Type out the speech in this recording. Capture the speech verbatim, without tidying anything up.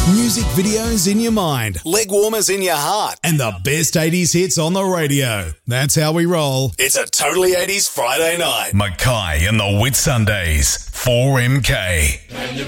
Music videos in your mind, leg warmers in your heart, and the best eighties hits on the radio. That's how we roll. It's a Totally eighties Friday night. Mackay and the Whitsundays, four M K.